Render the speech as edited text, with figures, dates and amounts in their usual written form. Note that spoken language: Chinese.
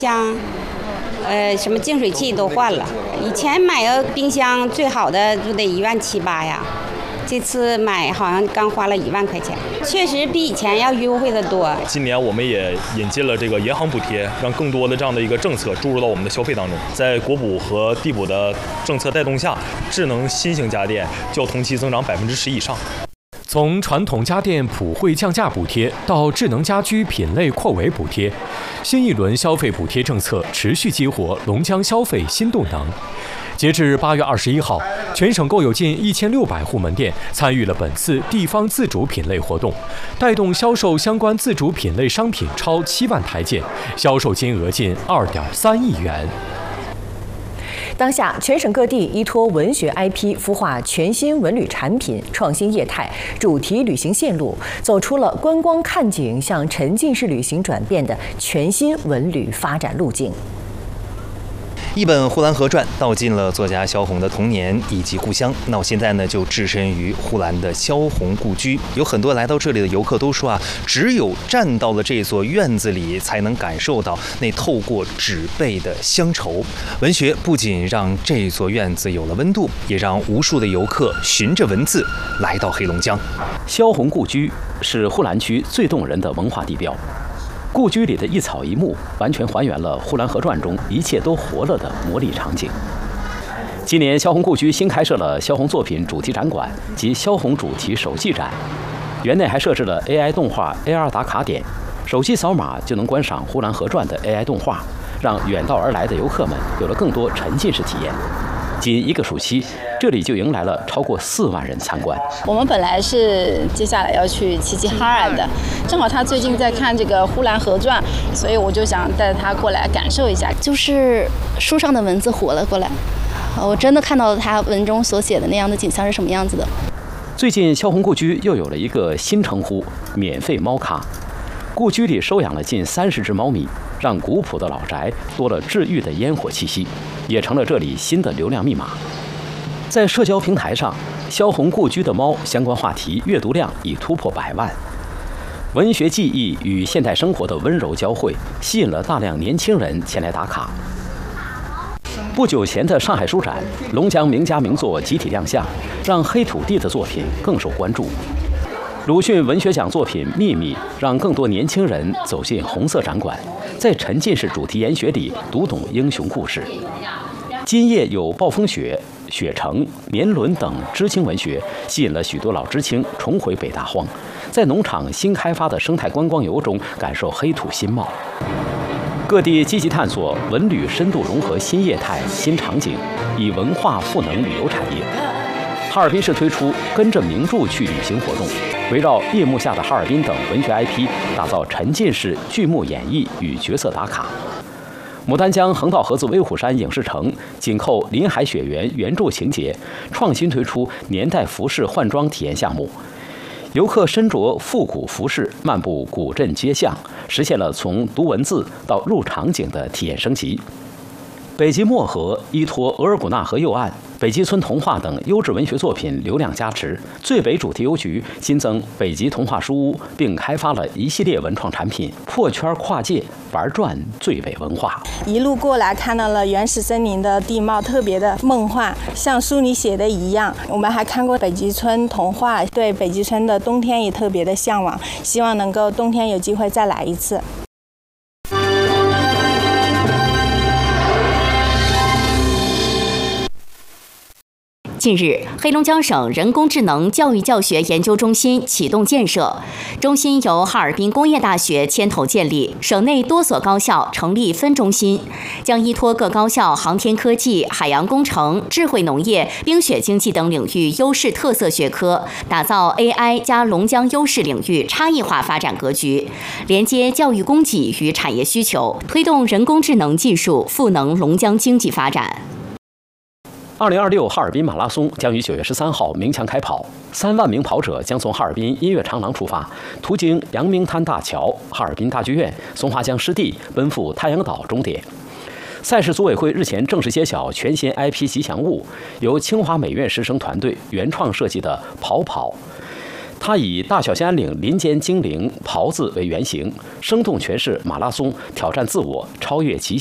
像什么净水器都换了，以前买个冰箱最好的就得1.7万8呀，这次买好像刚花了1万块钱，确实比以前要优惠的多。 今年我们也引进了这个银行补贴，让更多的这样的一个政策注入到我们的消费当中。在国补和地补的政策带动下，智能新型家电较同期增长10%以上。 从传统家电普惠降价补贴到智能家居品类扩围补贴，新一轮消费补贴政策持续激活龙江消费新动能。截至8月21号，全省共有近1600户门店参与了本次地方自主品类活动，带动销售相关自主品类商品超7万台件，销售金额近2.3亿元。 当下，全省各地依托文学 IP 孵化全新文旅产品、创新业态、主题旅行线路，走出了观光看景向沉浸式旅行转变的全新文旅发展路径。 一本《呼兰河传》道尽了作家萧红的童年以及故乡。那我现在呢，就置身于呼兰的萧红故居。有很多来到这里的游客都说啊，只有站到了这座院子里，才能感受到那透过纸背的乡愁。文学不仅让这座院子有了温度，也让无数的游客循着文字来到黑龙江。 萧红故居是呼兰区最动人的文化地标。故居里的一草一木完全还原了《呼兰河传》中一切都活了的魔力场景。今年萧红故居新开设了萧红作品主题展馆及萧红主题手记展，园内还设置了 AI 动画 AR 打卡点，手机扫码就能观赏《呼兰河传》的 AI 动画，让远道而来的游客们有了更多沉浸式体验。仅一个暑期，这里就迎来了超过4万人参观。 我们本来是接下来要去齐齐哈尔的，正好他最近在看这个《呼兰河传》，所以我就想带他过来感受一下。 就是书上的文字活了过来，我真的看到了他文中所写的那样的景象是什么样子的。 最近萧红故居又有了一个新称呼——免费猫咖。故居里收养了近30只猫咪，让古朴的老宅多了治愈的烟火气息，也成了这里新的流量密码。在社交平台上，萧红故居的猫相关话题阅读量已突破100万。文学记忆与现代生活的温柔交汇，吸引了大量年轻人前来打卡。不久前的上海书展，龙江名家名作集体亮相，让黑土地的作品更受关注。鲁迅文学奖作品《秘密》让更多年轻人走进红色展馆，在沉浸式主题研学里读懂英雄故事。今夜有暴风雪、雪城、年轮等知青文学，吸引了许多老知青重回北大荒，在农场新开发的生态观光游中感受黑土新貌。各地积极探索文旅深度融合新业态、新场景，以文化赋能旅游产业。哈尔滨市推出跟着名著去旅行活动，围绕夜幕下的哈尔滨等文学 IP， 打造沉浸式剧目演绎与角色打卡。牡丹江横道河子威虎山影视城紧扣林海雪原原著情节，创新推出年代服饰换装体验项目。游客身着复古服饰漫步古镇街巷，实现了从读文字到入场景的体验升级。北极漠河依托额尔古纳河右岸、北极村童话等优质文学作品流量加持，最北主题邮局新增北极童话书屋，并开发了一系列文创产品，破圈跨界玩转最北文化。 一路过来看到了原始森林的地貌，特别的梦幻，像书里写的一样。我们还看过北极村童话，对北极村的冬天也特别的向往，希望能够冬天有机会再来一次。 近日，黑龙江省人工智能教育教学研究中心启动建设。中心由哈尔滨工业大学牵头建立，省内多所高校成立分中心，将依托各高校航天科技、海洋工程、智慧农业、冰雪经济等领域优势特色学科，打造 AI 加龙江优势领域差异化发展格局，连接教育供给与产业需求，推动人工智能技术赋能龙江经济发展。 2026哈尔滨马拉松将于9月13号鸣枪开跑，3万名跑者将从哈尔滨音乐长廊出发，途经阳明滩大桥、哈尔滨大剧院、松花江湿地，奔赴太阳岛终点。赛事组委会日前正式揭晓全新 IP 吉祥物，由清华美院师生团队原创设计的跑跑。 他以大小兴安岭林间精灵狍子为原型，生动诠释马拉松挑战自我、超越极限。